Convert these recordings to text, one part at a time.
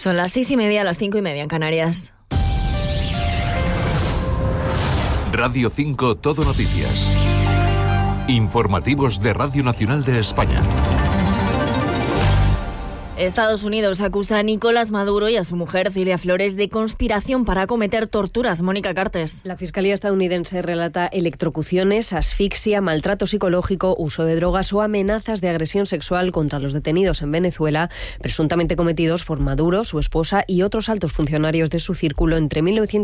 Son las 6:30, las 5:30 en Canarias. Radio 5 Todo Noticias. Informativos de Radio Nacional de España. Estados Unidos acusa a Nicolás Maduro y a su mujer Cilia Flores de conspiración para cometer torturas. Mónica Cartes. La Fiscalía estadounidense relata electrocuciones, asfixia, maltrato psicológico, uso de drogas o amenazas de agresión sexual contra los detenidos en Venezuela, presuntamente cometidos por Maduro, su esposa y otros altos funcionarios de su círculo entre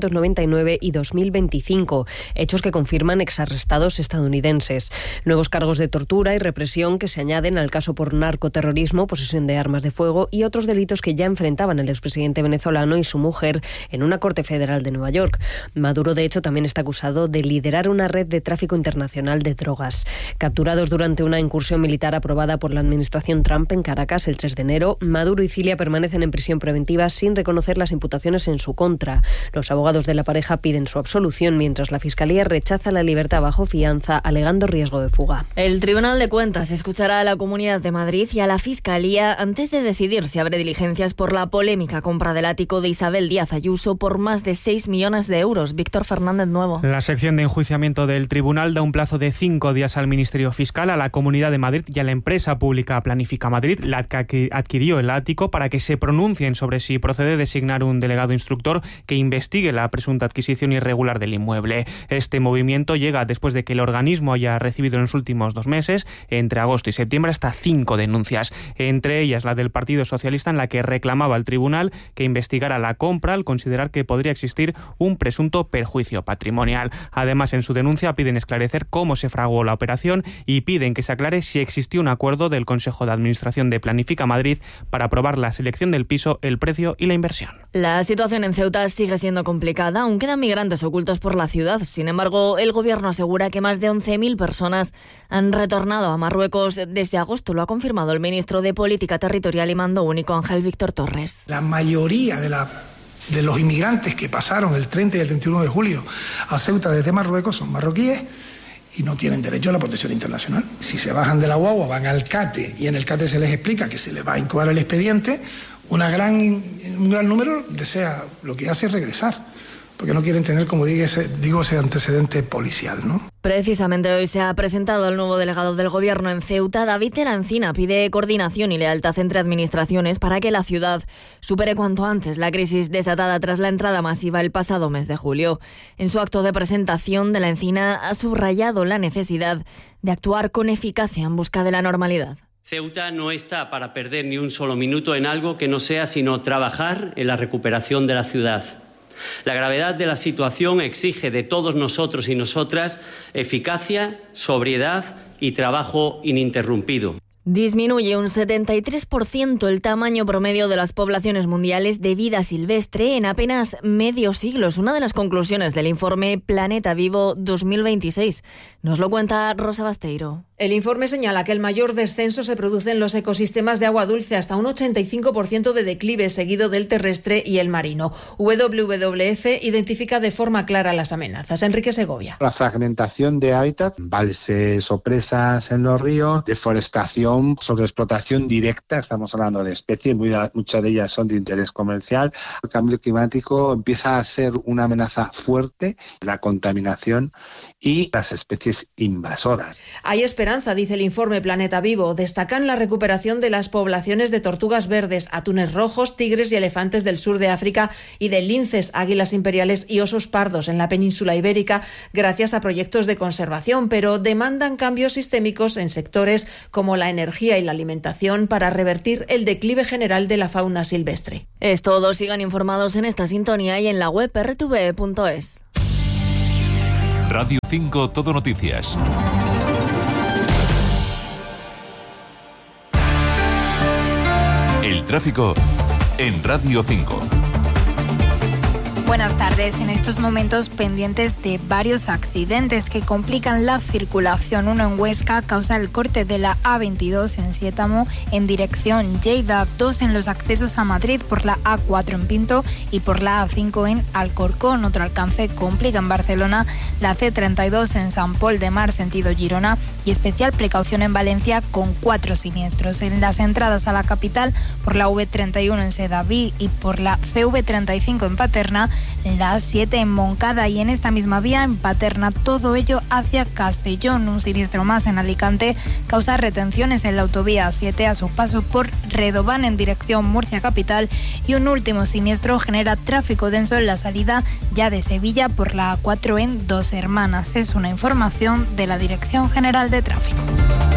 1999 y 2025, hechos que confirman exarrestados estadounidenses. Nuevos cargos de tortura y represión que se añaden al caso por narcoterrorismo, posesión de armas de fuego y otros delitos que ya enfrentaban el expresidente venezolano y su mujer en una corte federal de Nueva York. Maduro, de hecho, también está acusado de liderar una red de tráfico internacional de drogas. Capturados durante una incursión militar aprobada por la administración Trump en Caracas el 3 de enero, Maduro y Cilia permanecen en prisión preventiva sin reconocer las imputaciones en su contra. Los abogados de la pareja piden su absolución, mientras la Fiscalía rechaza la libertad bajo fianza, alegando riesgo de fuga. El Tribunal de Cuentas escuchará a la Comunidad de Madrid y a la Fiscalía antes de decidir si abre diligencias por la polémica compra del ático de Isabel Díaz Ayuso por más de 6 millones de euros. Víctor Fernández Nuevo. La sección de enjuiciamiento del tribunal da un plazo de 5 días al Ministerio Fiscal, a la Comunidad de Madrid y a la empresa pública Planifica Madrid, la que adquirió el ático, para que se pronuncien sobre si procede designar un delegado instructor que investigue la presunta adquisición irregular del inmueble. Este movimiento llega después de que el organismo haya recibido en los últimos 2 meses, entre agosto y septiembre, hasta 5 denuncias, entre ellas la del Partido Socialista, en la que reclamaba al tribunal que investigara la compra al considerar que podría existir un presunto perjuicio patrimonial. Además, en su denuncia piden esclarecer cómo se fraguó la operación y piden que se aclare si existió un acuerdo del Consejo de Administración de Planifica Madrid para aprobar la selección del piso, el precio y la inversión. La situación en Ceuta sigue siendo complicada, aún quedan migrantes ocultos por la ciudad. Sin embargo, el gobierno asegura que más de 11.000 personas han retornado a Marruecos desde agosto. Lo ha confirmado el ministro de Política Territorial y Mando Único, Ángel Víctor Torres. La mayoría de los inmigrantes que pasaron el 30 y el 31 de julio a Ceuta desde Marruecos son marroquíes y no tienen derecho a la protección internacional. Si se bajan de la guagua, van al CATE y en el CATE se les explica que se les va a incoar el expediente, un gran número desea, lo que hace es regresar, porque no quieren tener, como digo, ese antecedente policial, ¿no? Precisamente hoy se ha presentado el nuevo delegado del Gobierno en Ceuta. David Erancina pide coordinación y lealtad entre administraciones para que la ciudad supere cuanto antes la crisis desatada tras la entrada masiva el pasado mes de julio. En su acto de presentación, de la Encina ha subrayado la necesidad de actuar con eficacia en busca de la normalidad. Ceuta no está para perder ni un solo minuto en algo que no sea sino trabajar en la recuperación de la ciudad. La gravedad de la situación exige de todos nosotros y nosotras eficacia, sobriedad y trabajo ininterrumpido. Disminuye un 73% el tamaño promedio de las poblaciones mundiales de vida silvestre en apenas medio siglo. Es una de las conclusiones del informe Planeta Vivo 2026. Nos lo cuenta Rosa Basteiro. El informe señala que el mayor descenso se produce en los ecosistemas de agua dulce, hasta un 85% de declive, seguido del terrestre y el marino. WWF identifica de forma clara las amenazas. Enrique Segovia. La fragmentación de hábitat, embalses o presas en los ríos, deforestación, sobreexplotación directa, estamos hablando de especies, muchas de ellas son de interés comercial. El cambio climático empieza a ser una amenaza fuerte, la contaminación y las especies invasoras. Hay esperanza, dice el informe Planeta Vivo. Destacan la recuperación de las poblaciones de tortugas verdes, atunes rojos, tigres y elefantes del sur de África y de linces, águilas imperiales y osos pardos en la península ibérica, gracias a proyectos de conservación, pero demandan cambios sistémicos en sectores como la energía y la alimentación para revertir el declive general de la fauna silvestre. Es todo. Sigan informados en esta sintonía y en la web rtv.es. Radio 5 Todo Noticias. El tráfico en Radio 5. Buenas tardes. En estos momentos pendientes de varios accidentes que complican la circulación. Uno en Huesca causa el corte de la A22 en Siétamo en dirección Lleida. 2 en los accesos a Madrid por la A4 en Pinto y por la A5 en Alcorcón. Otro alcance complica en Barcelona la C32 en Sant Pol de Mar sentido Girona y especial precaución en Valencia con 4 siniestros. En las entradas a la capital por la V31 en Sedaví y por la CV35 en Paterna, la A7 en Moncada y en esta misma vía en Paterna, todo ello hacia Castellón. Un siniestro más en Alicante causa retenciones en la autovía A7 a su paso por Redován en dirección Murcia capital, y un último siniestro genera tráfico denso en la salida ya de Sevilla por la A4 en Dos Hermanas. Es una información de la Dirección General de Tráfico.